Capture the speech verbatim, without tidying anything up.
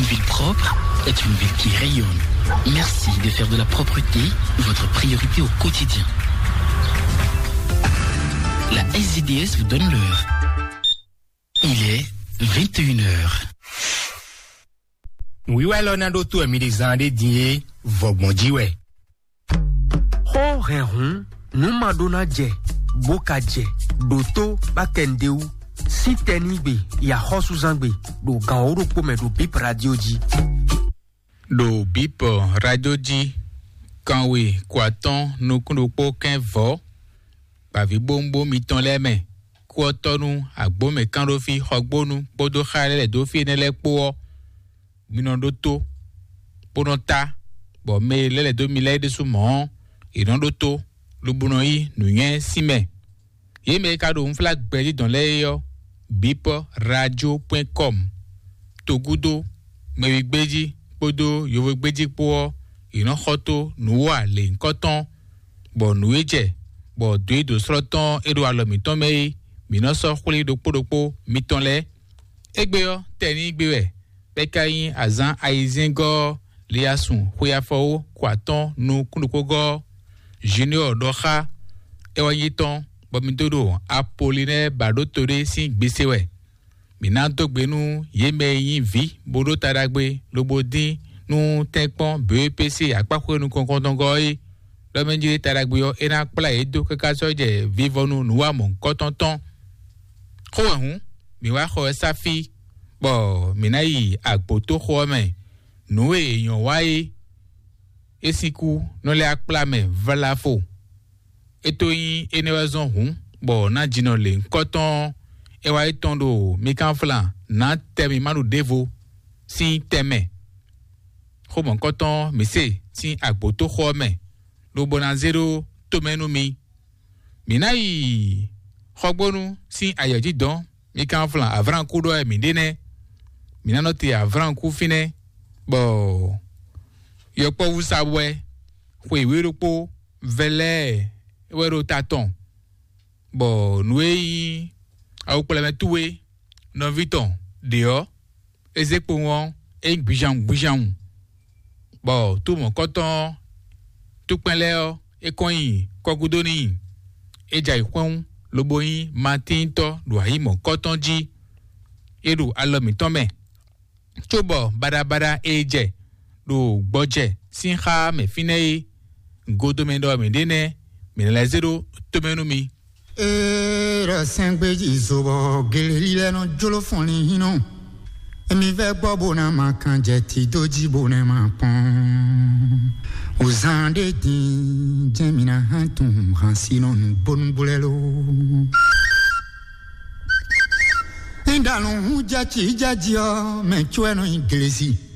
ville propre est une ville qui rayonne. Merci de faire de la propreté votre priorité au quotidien. La S Z D S vous donne l'heure. Il est vingt et une heures. Oui, ouais, l'on a d'autres amis des années d'hier, Vogmondi, ouais. Ho, Réhon, nous madonna dje, boka dje, doto, bakendeu, si tenibe, ya hosu zangbe, do gaoro pome do bip radio ji. Do bip radio ji, kanwe, kwaton, nou kundo po ken vo, bavi bombo miton leme, kwa tonu, agbome kandofi, hogbonu, bodo khale dofi nele po, minodoto, ponota, bo me lele do milay de soumon, irandoto, lubunoyi, nuyen sime. Ye me kado mflak beli don le yo, bip radio point com. Togudo, me beji, podo, yo beji po, iran khoto, nuwa le nkoton, bo nueje, bo dwe do sroton, edo alo miton me, minoso khuli do po do po, miton le, egbe yo, teni gbewe. Pekayin azan aizengo liasun huyafo kwaton nu kunukogo junior doha ewayiton bomidodo Apollinaire Badotore sin gbesewe minato gbenu yemeyin vi bodo taragbe lobodin nu tekpon B P C apako nu konkontongo e lomenjire taragbe yo ena pla edo kakaso je vivonu nuwa mon kotonton ko hun mi wa ko safi bo minayi agboto khome noe eyan waye esiku no le akplame valafo etoyin enewazon hun bo na jino le nkoton ewa itondo mikanflan na temi manu devo si teme khomo nkoton mise si agboto khome lo bona zero tomenu mi minayi khogbonu si ayoji don mikanflan avran kudo e midene minano te avran ku fine bo yopo usabwe kwe wirupo vele wero taton bo nuei au problème toué no viton dehors ezekpo won e gbijan gbijan bo tout mon coton tout penle o e koyin kokudoni e jai kwon loboyin matinto do ayi mon coton ji eru alomi tome chobo badabada eje do gboje sinha me finei godomendo me dene me la zero tomenu mi era sangbeji zobo gelile no jolo foni hino emi ve bobo na makanje ti doji bone ma pon ozande di jemina hantum hansino bon bulelo indalon jachi jajio me chueno inglesi